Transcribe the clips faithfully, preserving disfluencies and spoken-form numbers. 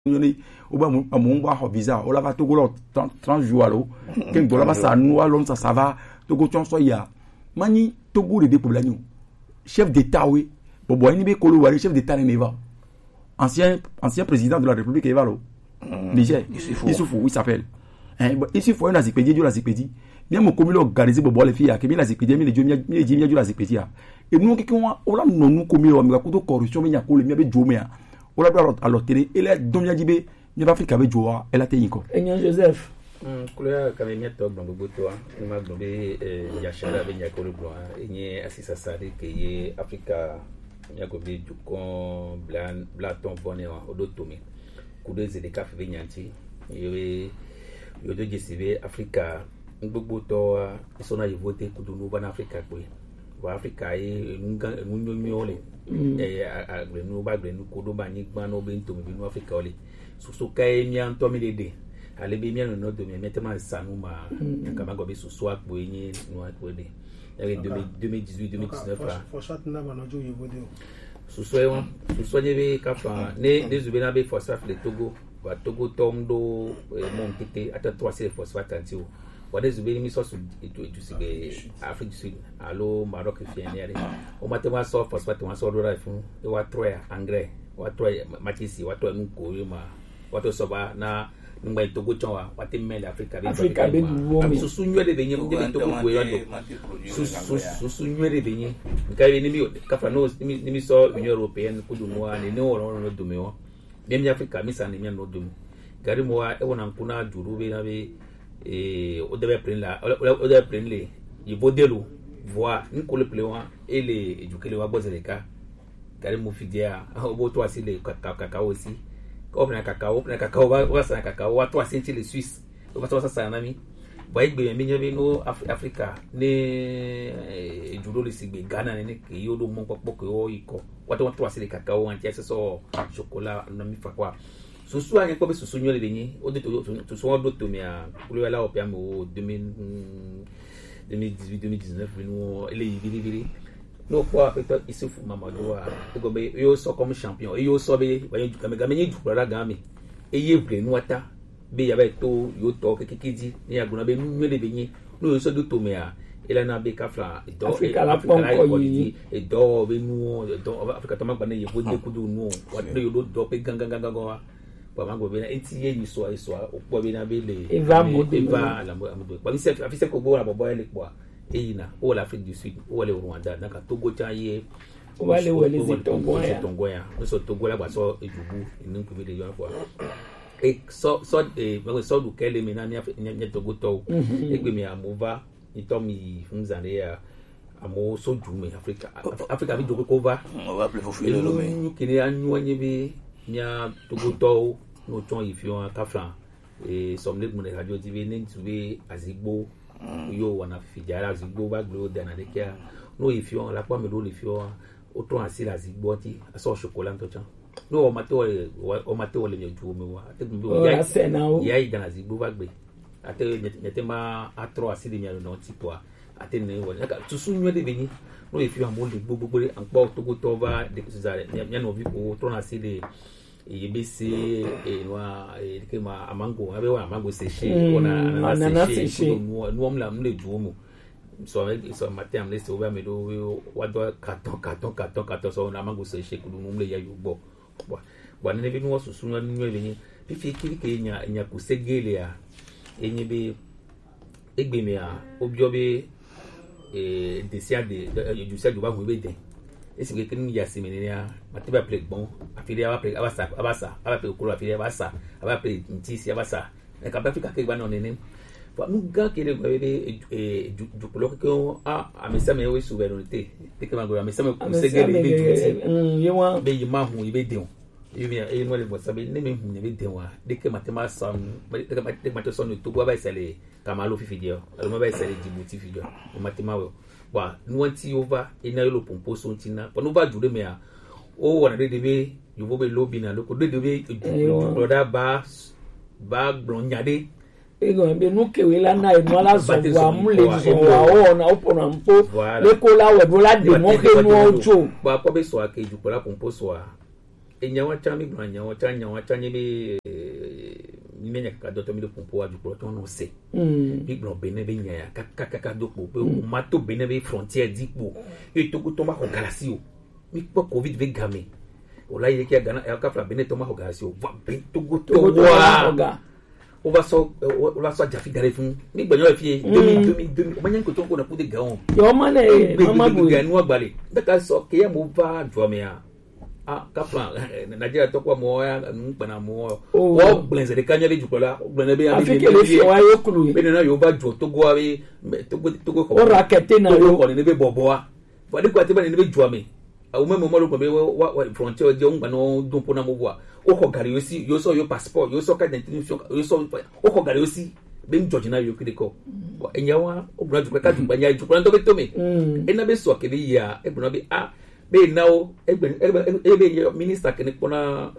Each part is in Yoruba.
ou bien à mon bois visa ou là va Togo trente jours alors quand dola va ça nous allons ça ça va Togo tu en sois ya mani Togo les dépopulation chef d'état oui bon bon ni be kolo wari chef d'état ne va ancien ancien président de la République Eva lo Niger Issoufou il s'appelle hein Issoufou il a zipédi du la zipédi bien mon commun organisé bon bon les filles que bien la zipédi mais les jomia les jimia du la zipédi et nous qui on on non nous commun on ko corruption mais ya ko le mi be jomia on a alors télé et là domia dibe ni ba Afrique avec joa elle a tenu ko Enyan Joseph mm couleur quand même to gbo gbo to ni ma gbo be ya shara be nya ko le blanc enye asisa sare ke ye Africa nya ko be jukon blan blaton bonne odo tomi kudo ze de café be nyanti yewe yo do jesibe Africa gbogbo to isona yi voter kudo no ban Africa pe wa Africa e ngan nyo nyo le eh agbe no ba gbe no kudo ba ni gban no be ntomi bi no Africa ole so so kai mi an to mi dede ale be mi an no do mi metema sanu ma kama go be so so akpo yin no akpo de e deux mille dix-huit deux mille dix-neuf là for short na ba no jo yo bode so so yon so so je be ka fa ne ne zube na be for saf le Togo wa Togo tomdo mon tete ata trois c'est for saf tanti o wa de zube mi so so etu etu si be Afrique du Sud allo Maroc fi en yare o matema so for saf wa so do ra fun e wa trois engrais wa trois matisi wa trois nko ma wato soba na ngba Togo chonwa wate mele Africa be Africa be duwo so sunyo de benye de Togo ko yo so so so sunyo de benye nka ni mi ka fa no ni mi so Union Européenne ku du mo ani ne woro no do me o dem Africa mi sa ni mi no do gari mo wa e wona nkuna duru be na be eh o debe prendre la o debe prendre le il bodelo voir ni ko le plewa et les ejukele wa bozeleka gari mo fidia o bo to asile kaka aussi open na kakao open na kakao wa sa kakao wa to asenti le Suisse o ba to sa na mi ba igbe mi nyobe no Africa ne judo le sigbe Ghana ne ke yo do mo popo ko iko wa to to asile kakao anti ese so chocolat na mi fa kwa so so anya ko be so so nyole benyi o de to to so do to mi a kulu la opia mo deux mille dix-huit deux mille dix-neuf no ele viri viri no kwa peut-être Issoufou Mamadou a ko be yo so comme champion e yo so be ba yu kame game nyi dukura game e ye bre no ata be ya be to yo to kekekiji ni aguna be nwele be nyi no yo so do to me a ela na be kafla do Africa la ponko yi e do be nu do Africa to magba na ye bode kudu nu wa do yo do pe ganga ganga go ba magbo be na enti ye yi so so opo be na be le eva mode eva la mode ba mi se afise ko bo la bobo ele kwa eyina o l'Afrique du Sud o le Rwanda na ka Togo chaye o va le wele Tongo ya Tongo ya so Togo la ba so ejubu inu ku be de yo kwa e so so e ba so du kele mi na ni Togo to e gbe mi amova ni to mi funzane ya amo so ju mi Africa Africa bi jogo ko va on va appeler fofile lo me ni kini anyu anyi bi nya Togo to no chon ifio ka fran e some le mo ne radio T V ni tu be azigbo yo wana fijara zigbo ba glo dana de kia no ifio la kwa me do le fio o to asila zigbo ti aso chocolat to chan no o mate o mate o le nyu me wa ate mbi ya ya ya dana zigbo ba gbe ate nete ma atro asili mi no ti to ate ne wo ka tu sunyo de beni no ifio amo le gbogbo gbore anpo to go to ba de kuzare nya no vi o to na asili yebisi enwa ekema amango abe wa amango seche ona ana seche no no mla mle juomo so so matem le so ba me do wa do carton carton carton carton so na amango seche ku no mle ya yugbo wa wa ne bi no susu no nwe bi bi fi kiri ke nya nya ku segele ya enye bi egbe me a obi obi eh desia de you said you ba go be den esi ke kini ya seminia matiba play bon afili aba play abasa abasa aba play okoro afili abasa aba play ntisi abasa e ka Africa ke gba no nene fo nu ga ke le be e jukulo ke a amisa me we souveraineté te ke ma go amisa me ku segele be juti mm yewa be yima hu ibe de ibi e no le bo sabe ne me hu ne be de wa de ke matema sam de ke matema so no to go ba sele kamalo fifidio alo ba sele Djibouti fidio matema we wa nuanti over ina yolo pompo so ntina ponu ba jude me a o wona de be yubo be lobby na loko de be broda ba ba blonyade ego be nu kewe la na e no la so wa mu le so wa o na opona mpo le ko la we bo la de mo ke nu ojo ba ko be so ake ju pola pompo so a nyawa chami gna nyawa chanya nyawa chanya be menya ka doto mi de pompo aju pro ton no se bi gna bene be nya ka ka ka do po o mato bene be frontière dipo e to ko tomba ko galasi o mi po covid be game o la ile ki gana e ka fra bene tomba ko galasi o va be to go to wa o va so o va so jafi gare fun mi gbanyo e fi demi demi demi o manya ko ton ko na ku de gaon yo mane mama bu ga nu agbale da ka so ke ya mo va jo me a ah kaplan Nigeria to kwa mo ya npa na mo o blenze de kanya le jukola blenze be ya be le fi wa yo kulu be na yo ba jo to go abi to go to go o rakete na yo ko ni be bobo wa ba de ko ati ba ni be jo ame o me mo mo lo ko be wa frontier je ngba no dun po na mo wa o ko gari yo si yo so yo passport yo so ka identification yo so o ko gari yo si be George na yo kide ko enya wa o bra jukola ka jukola nya jukola to be to me e na be so ke be ya e bra be ah be now ebe ebe minister kene pona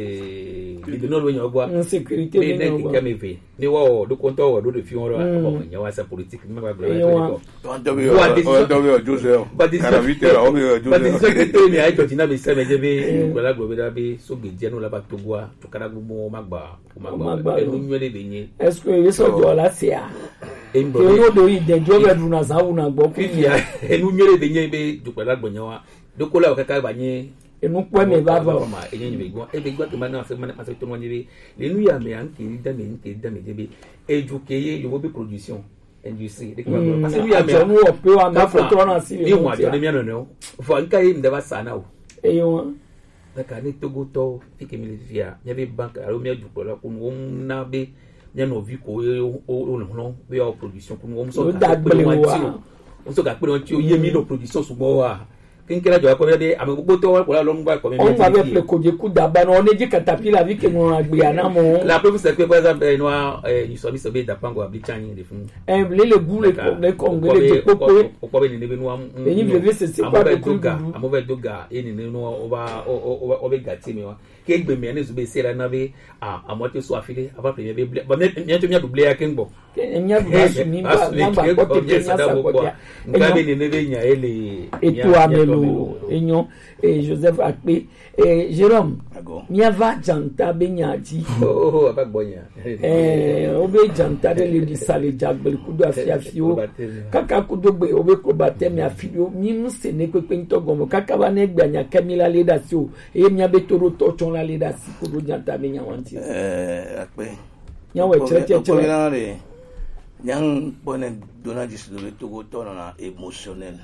eh de no lo nya ogwa sécurité be ne ki kameve ni wa do konto wa do de fi won ro nya wa sa politique me ba glo to to be o to be o jose caravite o be o jose but the secretary ni ajo tina be se me je be ko la glo be da be so be je no la ba to gwa to kara gbo magba magba e no nwele be yin est-ce que yeso jo la sia embo yo do ide jo be duna za una gbo ku ya e no nwele be yin be to kala gbo nya wa dokola okaka banye enu kwa me baba ma enye be gwa e be gwa ke mana se mana se to nwanyebe le nu ya me an ke da me nke da me debe ejukeye yo be production industrie de kwa parce que ya me anu o pe wa ma fotro na si ni wa to de mi no fo nka yi ndeba sana o e yo da ka ni togo to fike mi le via nya be bank aro mi ajukola ko no na be nya no vi ko o no be o production ko no so da gbele wa o so ga pe won ti o ye mi no production sugbon wa kinkela jo ko de ame gbogbo to wa lo ngba ko mi on va be ple ko je ku da ba no ne ji katapila vi ke no agbe ana mo la preuve c'est que par exemple no you so mi so be da pango abli chanyi de fun eh le le gule ko le ko ngele je popo o ko be ni be no am ni be se se kwa be doga amo be doga e ni no o ba o be gati mi wa ke gbe mi ani so be se ra na be ah amo te so afile aba premier be ba mi to mi double ya kengo enya ba su ni ba ba ko te nya sa ko ya ngabe ni ne be nya ele eto amelo enyo et Joseph Akpe et Jérôme miava janta be nyati oh aba gbonya eh obe janta de le di sale jagbel kudo afia fio kaka kudo gbe obe ko bate mi afio mi mse ne pepe ntogomo kaka ba ne gbanya Camila Ledasio e mi abetoro to chon la Ledasi kudo janta be nyawanti eh Akpe nyawe chete chete nyang bonen dona jisu de Togo to na émotionnel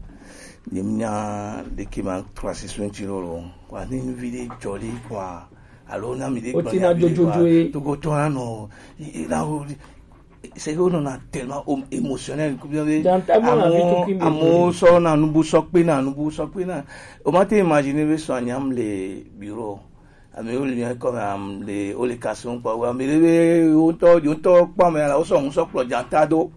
nimnya de kima trois six vingt lolo kwa ni vide joli kwa alona mi de kwa otina jojojo Togo to no ila c'est que on a tellement émotionnel que bien amo so na nubu sokpe na nubu sokpe na o ma te imaginer be soignam les bureaux ame o le comme am les o les casson kwa wa me le o to yo to pa me la o so un so pro jantado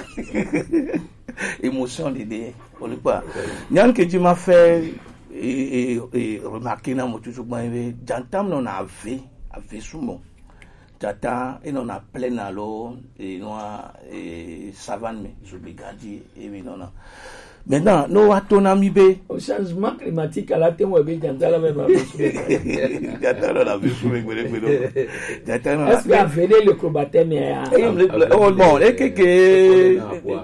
émotion de olipa nyan ke tu m'as fait et et remarquer na mo toujours ben jantam non a ve a ve sumo jata et non a plein alo et non et savane me je be gadi et oui non non maintenant no atona mi be au changement climatique à la temo be janta la même jata la be sumo gbere gbere jata na est-ce que a vele le combattre mais oh bon et que que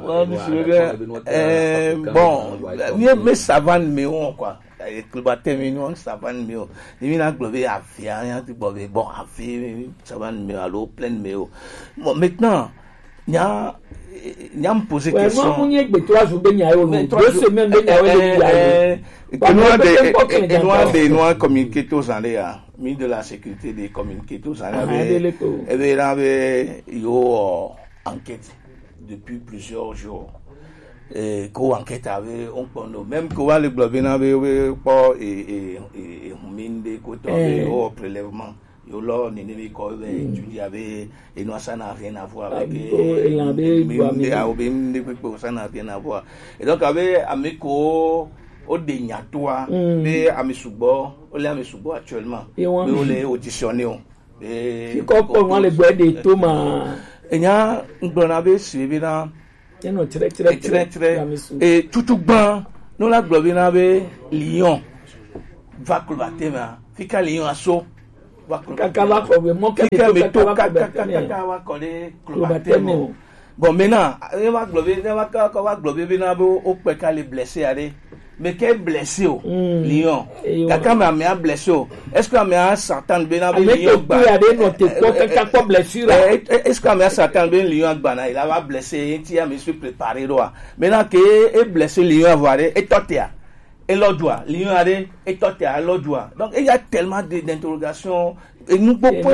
euh bon mais mais savane me on quoi le combattre mais non savane me ni na globe afia ya ti bon bon afia savane me allo plein me bon maintenant nya nya me poser question ouais moi mon yek be trois jours be nya yo deux semaines be nya yo que nous de nous de nous communiquer tous en là mi de la sécurité des communiquer tous en là et ben là yo enquête depuis plusieurs jours et ko enquête avait on pondo même ko va le globe na be po et et minde ko to au prélèvement yo lo ni ni ko be étudier avec et nous ça n'a rien à voir avec et l'ambé a obé ko ça n'a rien à voir et donc avec amiko o de nyatoa be amisubo o le amisubo actuellement mais o le auditionné o et ko ko mo le gbe de toma enya ngbona be sibi na et non très très très très et tout tout ban nous la globe na be Lyon va combattre ma fika lion aso kaka va ko be mo ke to kaka kaka wa ko le clobatemo bon maintenant on va glober on va ko va glober bina bo o pe ka le blessé aller mais quel blessé o lion kaka ma me a blessé o est-ce que me a satan bina be lion ba ya de no te ko kaka ko blessure est-ce que me a satan ben lion ba na il a blessé ti a me suis préparé roi maintenant que est blessé lion avoir et totia et l'odua lion aller et totia l'odua donc il y a tellement d'interrogations et nous beaucoup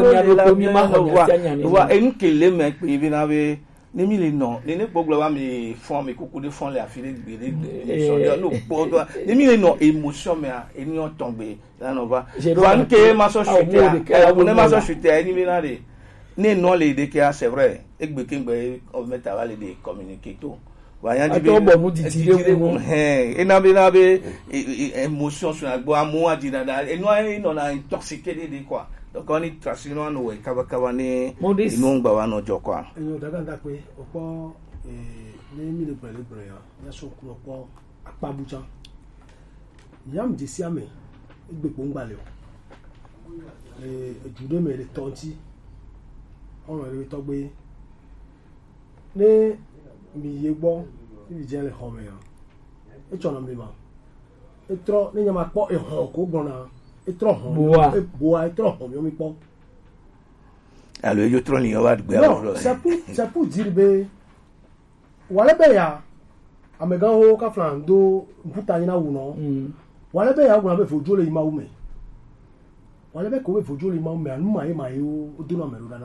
et nous que les mecs bina be ni mi le non ni ne gbogbo wa mi fon mi kuku de fon le afile gbere so de no gbogbo ni mi le non émotion me a eni on tomber là on va van que ma so chuter on ne ma so chuter ni mi na de ni non le de que c'est vrai egbe kengbe on met à aller de communiquer tout va yan di be eh ena be na be émotion sur la bo amour di dada et non non na intoxiqué de quoi donc on est tracé non no kaba kaba ni inu ngba wa no jo kwa eyo daga nda pe opo eh ni mi le pele pele ya ya so ku opo apabuja yam di si ame egbe po ngba le o eh jude me le tonti on le to gbe ni mi ye gbo ni je le home ya e chona mi ma e tro ni nyama po e ho ko gbona etro hon boa boa etro hon mi po alors yo tro ni yo wa gbe alors ça peut ça peut dire be wala be ya amega ho ka flando mputa ina wu no wala be ya gbo na be fojo le ima wu me wala be ko be fojo le ima wu me anu ma e ma e o de no meru dana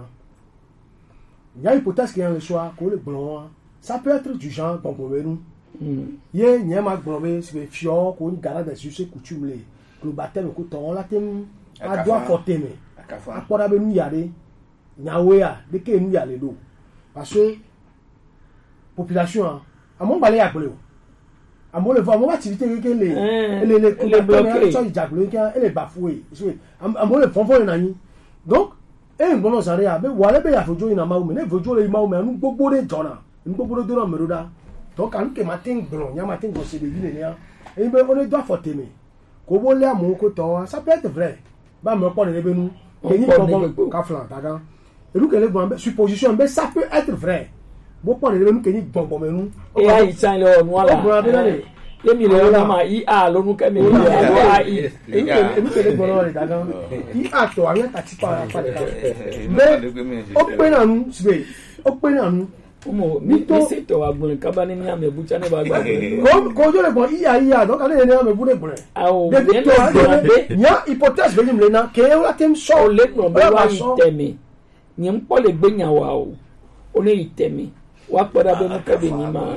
nya hypothèse qui en le soir ko le gbon ça peut être du genre bon pour nous ye nya ma gbon be se fio ko ni gara de succès coutume le le baptême ko ton la tem a doit porter mais akora be nu yare nyawe a de ke nu yare do parce que population a mon balé akole o amo le voir mon activité que les les les les bloquer so ijagblo que et les bafoué amo le fonfon na yin donc e ngbono sare a be wale be ya fojo ina ma o me ne fojo le ma o me anu gbogbo de jona nu gbogbo de do me roda donc an ke matin gbon nya matin go se de bi ne ya e be on doit porter mais kobo le amu ko to ça peut être vrai ba me po ne be nu ke ni ko ka flan daga e lu ke le bon supposition be ça peut être vrai bo po ne be nu ke ni gbon me nu e ai chan le onu ala le mi le na ma i a lo nu ke mi le a i e lu ke le bon le daga i a to ayan ta ti pa pa de o pe na nu sibe o pe na nu Omo mi to se to agbon ka ba ni mi ame bucha ne ba gba ko ko jo le bon iya iya donc ale ne ame bu le bon ah o de to ade nya hypothèse be ni na ke o la tem so o le no be wa itemi ni npo le gbe nya wa o o le itemi wa poda be mu ka be ni ma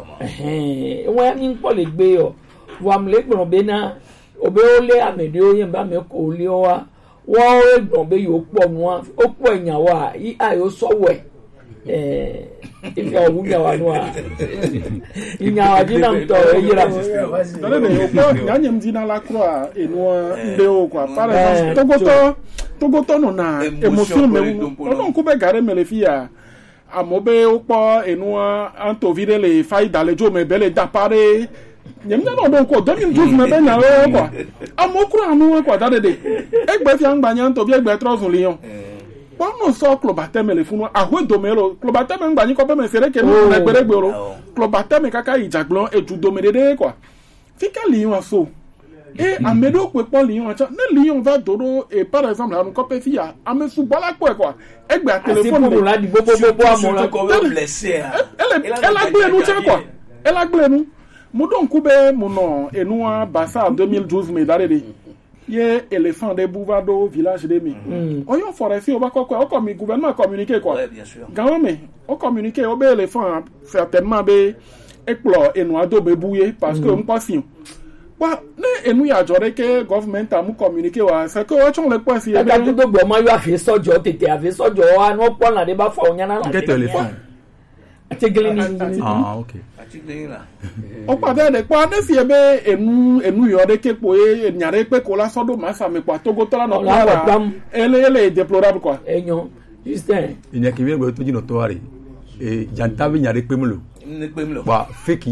eh wa ni npo le gbe o wa m le gbon be na o be o le ame de o yen ba me ko le o wa wo e gbon be yo po nu o po nya wa i ayo so we eh ife obuga wanu a inyawa jina mto yira dole ne ko nyanye mdina la croix eno nde o kwa par exemple togoto togoto no na emotion me no ko be gare melefia amobe opo eno anto vire le fai dalle jo me bele da pare nyemnya no don ko deux mille douze me be nya o kwa amokru anu kwa dade de egbe fi angbanya nto bi egbe trozun lion Bon, so clobateme le funu ahwe domero clobateme ngbanyi ko pe me sere ke no na gbere gbero clobateme kaka ijagblon eju domere quoi fika lion aso et amedo pe po lion acha ne lion va doro et par exemple anu ko pe fia amesu bala ko quoi egbe a téléphone pour la di bobo bobo amon ko blessé elle elle a gbé nous cha quoi elle a gbé nous mo don ku be mo no enua basa en deux mille douze me dare de ye éléphant de Bouvado village de mi on yon forestier on va quoi on comme gouvernement communiquer quoi bien sûr quand même on communiquer on be éléphant certainement be explore et nous ado be bouiller parce que on pas si ba ne enu ya jore ke government amu communiquer wa c'est que on chon le point si e ga do gbo ma yo afi sojo tete afi sojo wa no pon la de ba fo nyana la get éléphant atigele ni ah OK atigele la o pa de kwa ne si ebe enu enu yo de ke po e nyare pe ko la sodo ma sa me kwa togo tola no kwa ele ele déplorable quoi enyo Justin il y a qui vient to jino to ari e janta bi nyare pe mulo ne pe mulo ba fake yi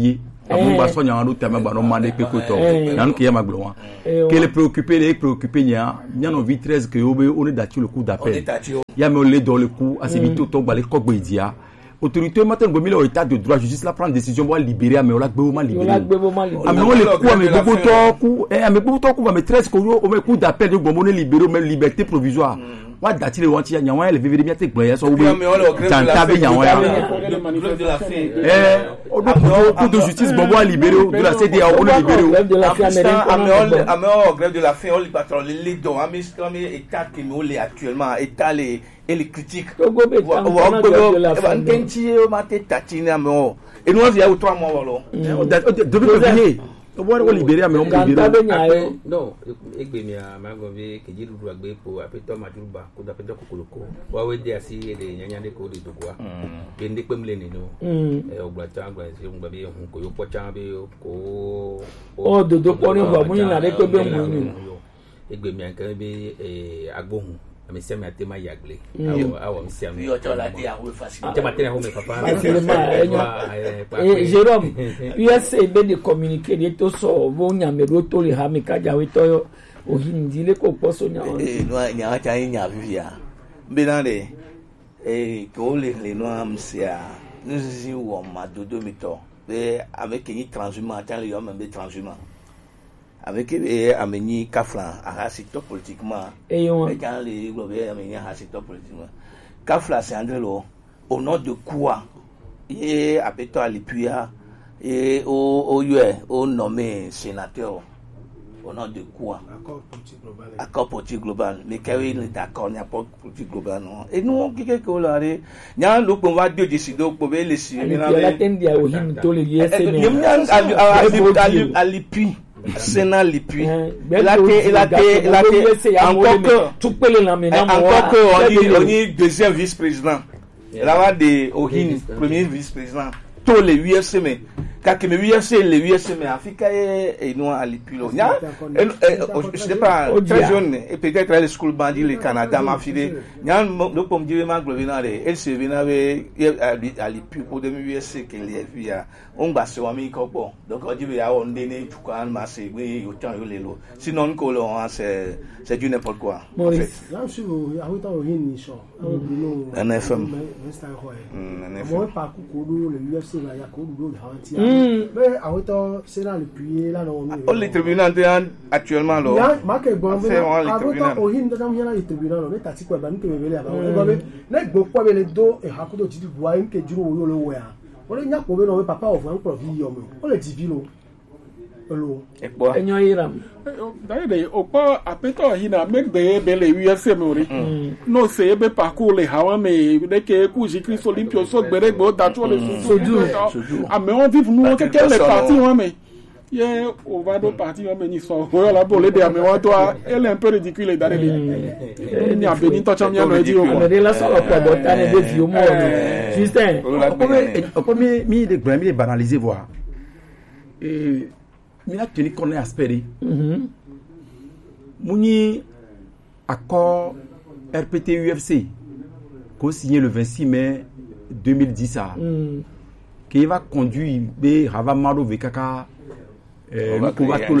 amu ba so nya ro tama ba no mande pe ko to nan ki ma glo wa que les préoccupés les préoccupés nya nya no vi treize que obe on est dati le coup d'appel ya me le dans le coup assez vite to ba le ko gbe dia autorité matin go mi le état de droit justice la prendre décision pour libérer mais on la gbe ma libérer ami on le coup ami gbogbo to coup eh ami gbogbo to coup ba me treize ko o me coup d'appel de gbogbo ne libérer mais liberté provisoire wa dati le wanti nya wa le vivre bien te gbe ya so obe tanta be nya wa eh o do coup de justice gbogbo libérer de la C D A o libérer de la faim américaine américaine grève de la faim on li patron les dons ami comme état que nous les actuellement état les et les critiques et nous il y a trois mois voilà devait venir on va libérer mais on libérer non egbemia magobe keji dudu agbe po apeto majuba ko da peto kokoloko wa we de asi de nyanya de ko de dogwa be ndi pemle ni no e ogba ta agba se ngba be hun ko yo pocha be ko o dodo ko ni wa mu ni na de ko be mu ni egbemia kan be agbohun ami se mi atema yagle awo awo mi se ami yo to la dia we facile te matene ho me papa eh Jérôme U S A be de communiquer de to so bo nya me do to le ha me ka ja we to o hindi le ko poso nya eh no nya cha nya vivia be na de eh ko le le no am sia nous si wo ma dodo mi to be avec ni transhumant tant le yo me be transhumant avec eh ameni Kafla a secteur politiquement et quand les globés ameni a secteur politiquement Kafla c'est Andrelo au nom de quoi et abeto alipia et au au au nommé sénateur au nom de quoi accord politique global accord politique global mais quand il est d'accord il n'y a pas politique global non et nous quelque que là il y a le pouvoir de décider pour les signer la tendi a ohim to le yese mais alipi Sénat Lipi. Il a été, il a été, il a été, encore que, encore que, on est deuxième vice-président. Il a des Ohin, premier vice-président. Tous les U S C, mais, quand les U S C, les U S C, mais, Afrique et nous, à Lipi, je sais pas, très jeune, et peut-être les school bandits, les Canada, ma fille, il y a un peu comme dire, ma glovinale, elle se vient avec, à Lipi, pour des U S C, qu'il y a vu, on va se voir, mais bon, donc on dit, on est tout quand même, c'est, oui, autant, il est là. Sinon, c'est, c'est du n'importe quoi. Maurice, là, je suis, il y a autant de gens, un F M. Un F M. Moi, par contre, le U F C, il y a beaucoup de gens, mais à autant, c'est là le puits, là, non. Oh, les tribunaux, actuellement, là. Il y a, marqué, bon, à autant, au hin, dans le tribunal, on est à quoi, ben, que vous voulez, mais, beaucoup avec les dos, et à côté, tu vois, que du haut, le wear. On est pas pour le papa, on va pour vie, on est divino. Hello. Et quoi? Enyo iram. D'ailleurs, au pas à péto, il a même des belles U S C mori. Non, c'est be parcours les hawa mais dès que coup j'ai écrit sur l'impio sur bere bo dato les soju. Ah mais on vit nous que quelle partie ouais mais yeah, on va dans partie mais ni so. Voilà pour les deux mais on toi elle est un peu ridicule d'aller. Il n'y a béni toi chamia no dit. On est là sur le pas botaner de vieux moi. Justin. Au premier mi de grand mi banaliser voir. Et il a tenu qu'on est aspéré. Mouni accord R P T U F C qu'on signé le vingt-six mai deux mille dix à qui va conduire B Rava Maro Vekaka nous pouvons tout le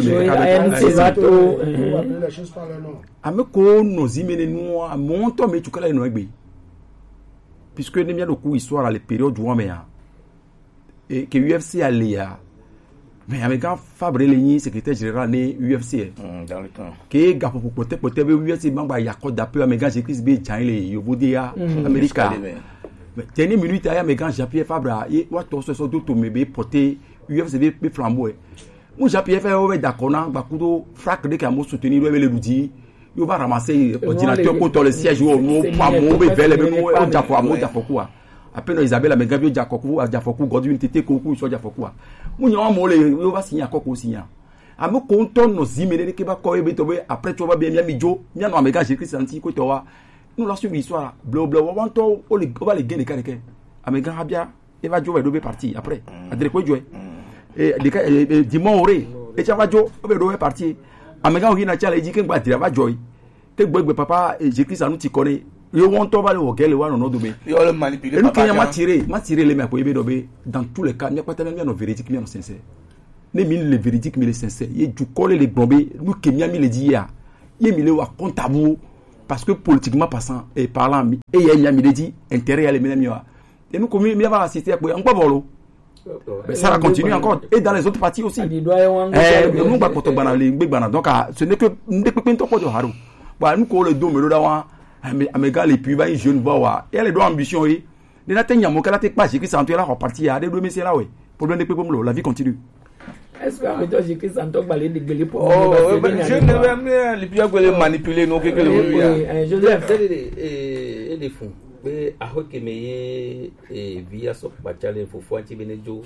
mettre ameko nos imene nous a monto mais tu connais nous egbe puisque nous bien le coup histoire à la période où on met et que U F C allait à mais avec un Fabre Léni secrétaire général né U F C dans le temps que gapo pour peut peut U F C mamba ya code d'appel avec j'ai Chris B Chile Yobodia America mais dernière minute aya avec Jean-Pierre Fabre et wa to so do to mebe porter U F C be flambeau moi Jean-Pierre Fabre d'accord na bakudo frac de camo soutenir le le ludi yo va ramasser ordinateur contre le siège ou non pas mauvais vers le nous on japo amo japo quoi après Isabelle mais Gabio Jakoku a Jafoku Godwin Tete Koku so Jafoku mu nyawa mo le yo va signer accord ko signer amo konton no zimene ke ba ko ebe to be après to ba bien mi jo mi no amega Jésus Christ anti ko to wa nous la suivre l'histoire blo blo wa to o le o ba le gain de kareke amega habia e va jo ba do be parti après adre ko jo e de dimon ore e cha va jo o be do be parti amega o hina cha le ji ke gba dira va jo te gbegbe papa Jésus Christ anu ti kore yo won to ba le wo gele wa no do be yo le manipuler papa. Et nous qui m'a tiré, m'a tiré les mecs ko ebe do be dans tous les cas, n'y a pas tellement bien no véridique bien no sincère. ne mi le véridique mi le sincère ye du coller les bombes nous que mi le dit ya ye mi le wa comptable parce que politiquement passant et parlant et ye mi le dit intérêt les mi wa et nous comme mi va assister à quoi en pas bolo mais ça va continuer encore et dans les autres partis aussi eh nous pas porter banali big bana donc ce n'est que ne peut pas to haru ba nous ko le do me do da wa amega les puis ba jeune ba wa et les do ambition yi de la tenya mo kala te pas qui s'entoure là repartir à des do messieurs là ouais problème de peuple la vie continue. Est-ce que avec toi j'ai que ça entend parler de gueuler pour oh je ne vais même les plus gueuler manipuler non que que le Joseph et des fonds mais à hoque mais et via so bachale fofo anti benejo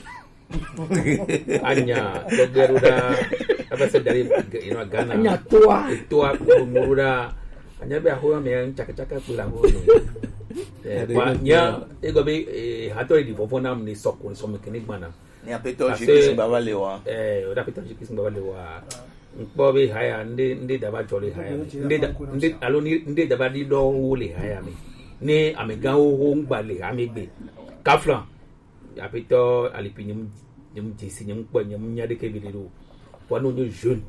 anya dogeruda abase dari ino Ghana anya toa toa muruda anya be aho me chaka chaka kula ho eh kwa nya ego be hatori di fofo nam ni sokko so mechanic mana ni apeto jiki baba lewa eh oda apeto jiki baba lewa npo be haya ndi ndi daba jolly haya ndi ndi alo ni ndi daba di do wole haya me ni amegan ho ngbale amegbe kaflan apeto alipinyum nyum jisi nyum po nyum nya de kevidiro pour nous nos jeunes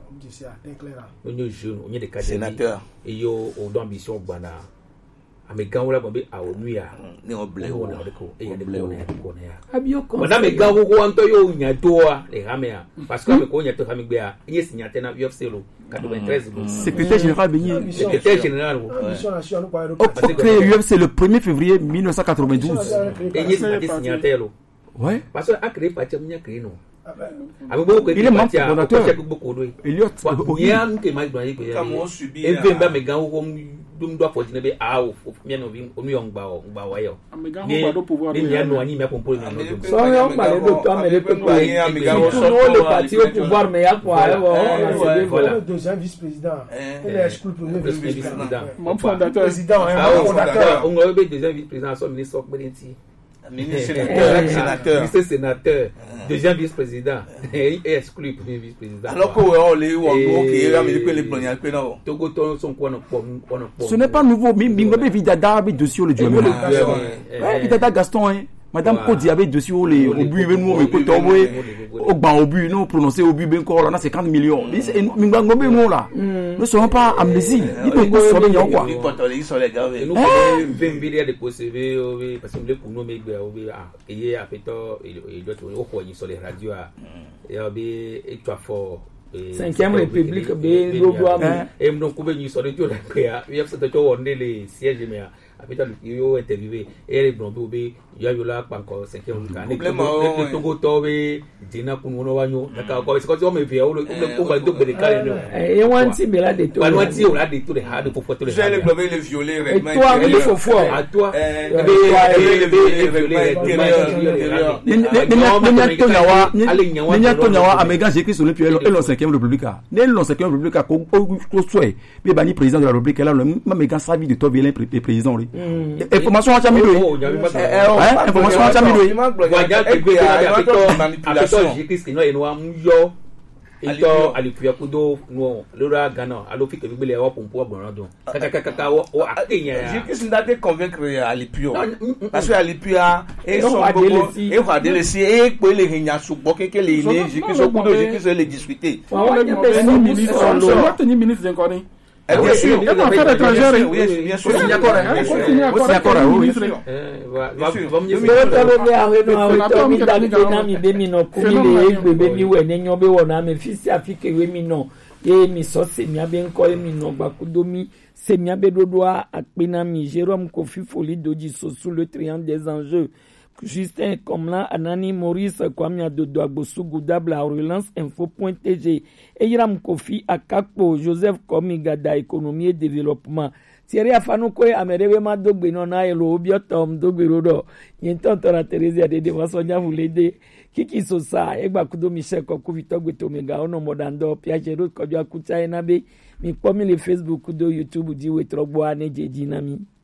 nos jeunes on est des cadres sénateurs et yo on d'ambition bana amegan wala bombe a onuya ni on blé on a ko e ya de ko ne ko ne abio ko na megan ho ko anto yo nya doa le hamea parce que me ko nya to hamigbe a ye signate na U F C lo quatre-vingt-treize secrétaire général Benyi secrétaire général au créé U F C le premier février mille neuf cent quatre-vingt-douze et ye signate lo ouais parce que a créé pas nya créé non il est membre fondateur Elliot bien que mai doit que comment subir et bien ba megan ho dum do fortune be a o mi no vi o mi on gba o gba wa yo ni ni ya no ani me kon pole no dum so yo ba le do to amele pe ko no le parti au pouvoir mais ya quoi voilà deuxième vice-président il est exclu premier vice-président membre fondateur président fondateur on a be deuxième vice-président so ministre Okbedenti ministre sénateur ministre sénateur deuxième vice-président et exclu premier vice-président alors que on les on OK là mais les planiens pe non Togo ton son quoi non ce n'est pas nouveau Bingombe Vidada avec dossier le Dieu ouais Vidada Gaston hein madame Kodi avait dossier au les au but nous me ko tomber au ban au but nous prononcer au but ben corps là cinquante millions Bingombe nous là nous sommes pas amnésie il peut pas sauver non quoi ils sont les gars nous vingt milliards de posséder parce que le pour nous mais ah et apeto et d'autres au quoi ils sont les radios et abi et toi fort cinquième république be lobo et donc ko be ni so de to la créa il y a ça to on les sièges mais apeto yo interviewé et les blonds be ya yo la panko cinquième république ne to go to be dina kunu no wanyo ka ko ko so me via o le ko ba do be kale no e wanti be la de to ba wanti o la de to de ha de fofo to de j'ai les blonds les violer et toi il faut fort à toi ni nya to nyawa amega j'ai sur le pied et le cinquième république né le cinquième république ko ko souhait be bani président de la république là le mega savi de to vilain président lui information a chami do information a chami do manipulation j'ai no eno amyo ito alikuya kudo no lora Ghana alo fi ke gbele wa pompo agbon don kaka kaka o akenya j'ai qui s'est convaincre Alipio parce que Alipio et son gogo et va délaisser et pour les rinya subo kekele ni j'ai qui so kudo j'ai qui se les discuter ni ministre encore ni bien sûr, il y a affaires étrangères. Oui, bien sûr. Il y a d'accord. Il y a d'accord. Oui. Jérôme Kofi Folie Doji sous le triangle des enjeux. Justin Komla, Anani Maurice, Kwamia Dodo Agbosu Goudable, à relance info.tg, Eyram Kofi, Akakpo, Joseph Komigada, économie et développement. Thierry Afanoukoe, Amerebe Madogbe, Nona, Elo, Biotom, Dogberodo, Yentantora Thérèse, de Devasonia, vous l'aider. Kiki Sosa, Egba Kudo Michel, Koku Vitogbe Tomega, Ono Modando, Piagero, Kodja Kucha Enabe, Mi Pomi le Facebook, Kudo YouTube, Diwe Troboane, Jedinami.